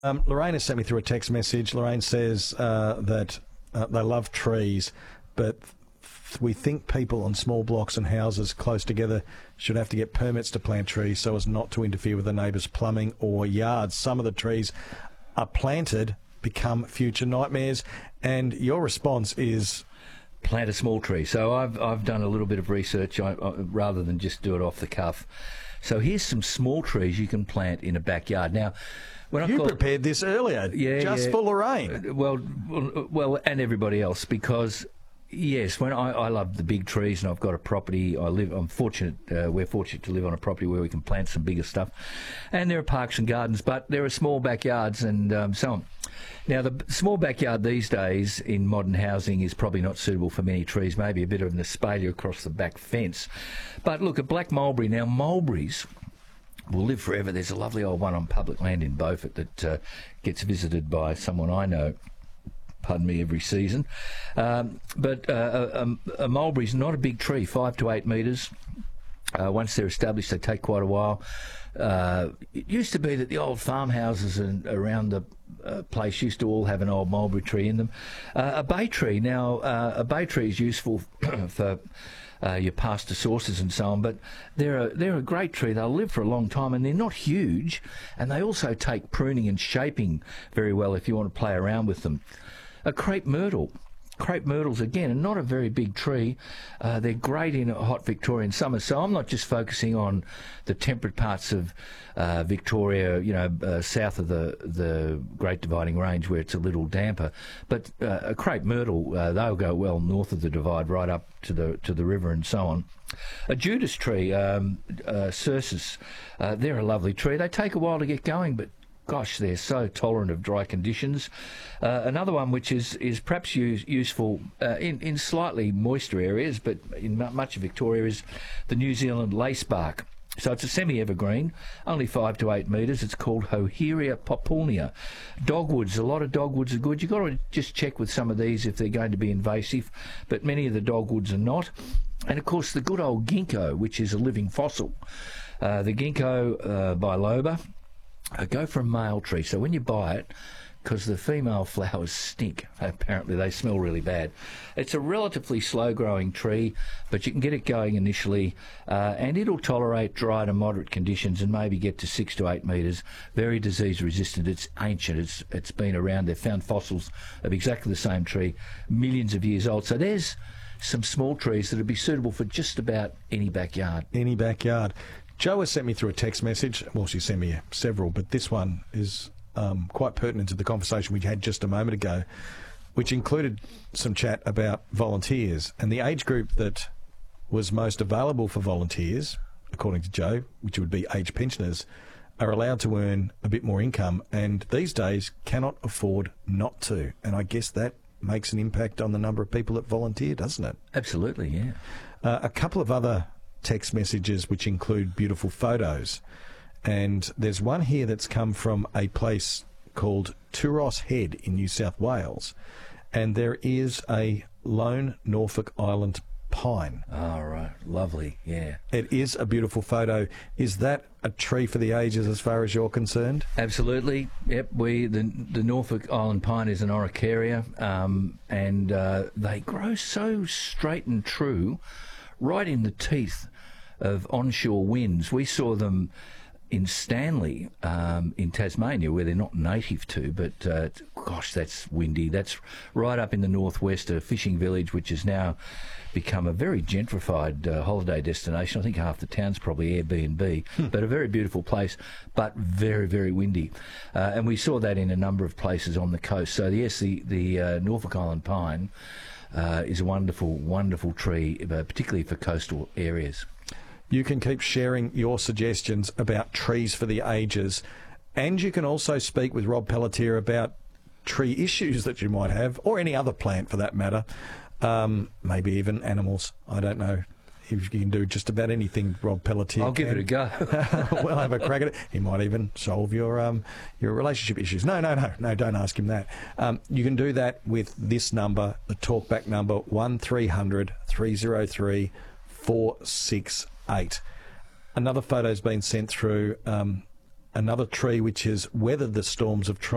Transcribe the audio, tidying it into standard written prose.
Lorraine has sent me through a text message. Lorraine says that they love trees, but we think people on small blocks and houses close together should have to get permits to plant trees so as not to interfere with the neighbours' plumbing or yards. Some of the trees are planted, become future nightmares, and your response is... Plant a small tree. So I've done a little bit of research rather than just do it off the cuff. So here's some small trees you can plant in a backyard. Now, when you prepared this earlier, just for Lorraine. Well, and everybody else, because yes, when I love the big trees, and I've got a property. I'm fortunate. We're fortunate to live on a property where we can plant some bigger stuff, and there are parks and gardens, but there are small backyards and so on. Now, the small backyard these days in modern housing is probably not suitable for many trees, maybe a bit of an espalier across the back fence. But look at black mulberry. Now, mulberries will live forever. There's a lovely old one on public land in Beaufort that gets visited by someone I know, pardon me, every season. But a mulberry's not a big tree, 5 to 8 metres. Once they're established, they take quite a while. It used to be that the old farmhouses around the place used to all have an old mulberry tree in them. A bay tree, now, a bay tree is useful for your pasta sauces and so on, but they're a great tree. They'll live for a long time, and they're not huge, and they also take pruning and shaping very well if you want to play around with them. A crepe myrtle. Crepe myrtles, again, are not a very big tree. They're great in a hot Victorian summer. So I'm not just focusing on the temperate parts of Victoria, south of the Great Dividing Range where it's a little damper. But a crepe myrtle, they'll go well north of the Divide, right up to the river and so on. A Judas tree, Cercis, they're a lovely tree. They take a while to get going, but gosh, they're so tolerant of dry conditions. Another one which is perhaps useful in slightly moister areas, but in much of Victoria, is the New Zealand lacebark. So it's a semi-evergreen, only 5 to 8 metres. It's called Hoheria populnea. Dogwoods, a lot of dogwoods are good. You've got to just check with some of these if they're going to be invasive, but many of the dogwoods are not. And of course the good old ginkgo, which is a living fossil. The ginkgo biloba. Go for a male tree. So when you buy it, because the female flowers stink, apparently they smell really bad. It's a relatively slow-growing tree, but you can get it going initially, and it'll tolerate dry to moderate conditions and maybe get to 6 to 8 metres. Very disease-resistant. It's ancient. It's been around. They've found fossils of exactly the same tree, millions of years old. So there's some small trees that would be suitable for just about any backyard. Any backyard. Jo has sent me through a text message. Well, she sent me several, but this one is quite pertinent to the conversation we had just a moment ago, which included some chat about volunteers. And the age group that was most available for volunteers, according to Jo, which would be age pensioners, are allowed to earn a bit more income, and these days cannot afford not to. And I guess that makes an impact on the number of people that volunteer, doesn't it? Absolutely, yeah. A couple of other text messages which include beautiful photos, and there's one here that's come from a place called Turos Head in New South Wales, and there is a lone Norfolk Island pine. Oh, right. Lovely, yeah. It is a beautiful photo. Is that a tree for the ages as far as you're concerned? Absolutely. Yep. The Norfolk Island pine is an Araucaria, and they grow so straight and true right in the teeth of onshore winds. We saw them in Stanley, in Tasmania, where they're not native to, but gosh, that's windy. That's right up in the northwest, a fishing village which has now become a very gentrified holiday destination. I think half the town's probably Airbnb, but a very beautiful place, but very, very windy. And we saw that in a number of places on the coast. So yes, the Norfolk Island pine is a wonderful, wonderful tree, particularly for coastal areas. You can keep sharing your suggestions about trees for the ages, and you can also speak with Rob Pelletier about tree issues that you might have, or any other plant for that matter, maybe even animals. I don't know if you can do just about anything, Rob Pelletier. I'll give it a go. We'll have a crack at it. He might even solve your relationship issues. No, don't ask him that. You can do that with this number, the talkback number, 1300 303 468. Another photo's been sent through, another tree which has weathered the storms of